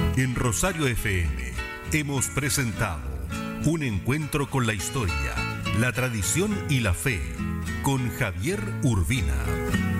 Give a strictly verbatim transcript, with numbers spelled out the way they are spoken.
En Rosario F M hemos presentado Un encuentro con la historia, la tradición y la fe, con Javier Urbina.